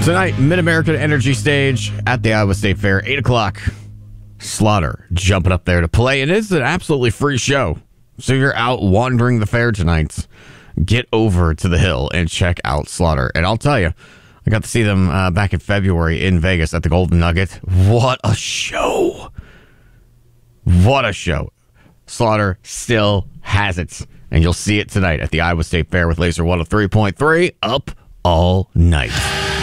Tonight, Mid-American Energy Stage at the Iowa State Fair, 8 o'clock. Slaughter jumping up there to play. It is an absolutely free show. So if you're out wandering the fair tonight, get over to the Hill and check out Slaughter. And I'll tell you, I got to see them back in February in Vegas at the Golden Nugget. What a show. What a show. Slaughter still has it. And you'll see it tonight at the Iowa State Fair with Laser 103.3 up all night.